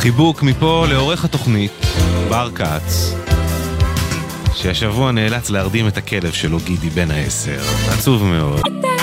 חיבוק מפה לעורך התוכנית, בר קץ, שהשבוע נאלץ להרדים את הכלב שלו, גידי בן 10. עצוב מאוד.